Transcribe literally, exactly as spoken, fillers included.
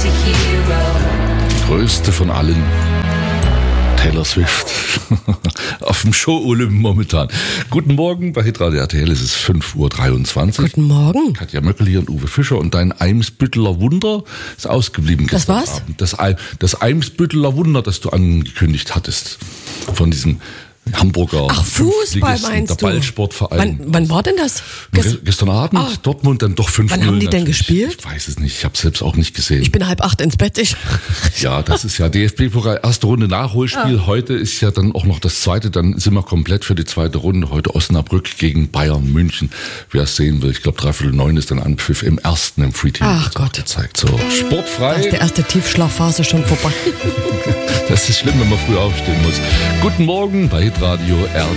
Die größte von allen, Taylor Swift, auf dem Show-Olymp momentan. Guten Morgen bei Hitradio R T L, es ist fünf Uhr dreiundzwanzig. Guten Morgen. Katja Möckel hier und Uwe Fischer, und dein Eimsbütteler Wunder ist ausgeblieben Das gestern was? Abend. Das, Ei- das Eimsbütteler Wunder, das du angekündigt hattest, von diesem Hamburger Ach, Fußball Fünftligisten, meinst der du? Ballsportverein. Wann, wann war denn das? Ge- Gestern Abend, Ah. Dortmund dann doch fünf null. Wann haben die denn natürlich. gespielt? Ich weiß es nicht, ich habe es selbst auch nicht gesehen. Ich bin halb acht ins Bett. Ich. Ja, das ist ja D F B-Pokal, erste Runde Nachholspiel. Ah. Heute ist ja dann auch noch das zweite, dann sind wir komplett für die zweite Runde. Heute Osnabrück gegen Bayern München. Wer es sehen will, ich glaube dreiviertel neun ist dann Anpfiff im ersten, im Free Team. Ach wird's auch Gott. gezeigt. So, Da ist sportfrei. der erste Tiefschlafphase schon vorbei. Das ist schlimm, wenn man früh aufstehen muss. Guten Morgen bei Hitradio R